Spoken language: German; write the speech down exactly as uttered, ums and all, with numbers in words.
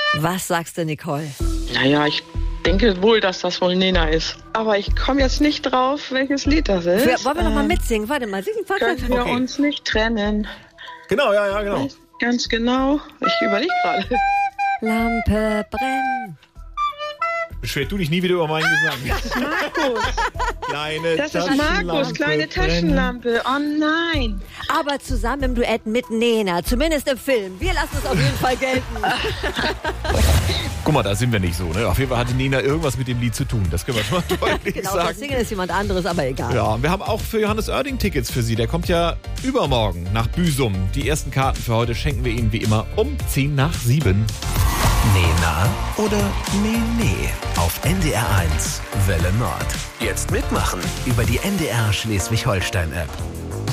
Was sagst du, Nicole? Naja, ich denke wohl, dass das wohl Nena ist. Aber ich komme jetzt nicht drauf, welches Lied das ist. Für, wollen wir noch mal Ähm, mitsingen? Warte mal, singen wir Können wir Okay. uns nicht trennen. Genau, ja, ja, genau. Ganz genau. Ich überlege gerade. Lampe brennen. Beschwer du dich nie wieder über meinen Gesang. Markus. Kleine Das ist Taschenlampe Markus, kleine brennen. Taschenlampe. Oh nein. Aber zusammen im Duett mit Nena, zumindest im Film. Wir lassen es auf jeden Fall gelten. Guck mal, da sind wir nicht so, ne? Auf jeden Fall hatte Nena irgendwas mit dem Lied zu tun. Das können wir schon mal deutlich Genau, sagen. das Singen ist jemand anderes, aber egal. Ja, und wir haben auch für Johannes Oerding Tickets für Sie. Der kommt ja übermorgen nach Büsum. Die ersten Karten für heute schenken wir Ihnen wie immer um zehn nach sieben. Nena oder Nee, nee. Auf N D R eins Welle Nord. Jetzt mitmachen über die N D R Schleswig-Holstein-App.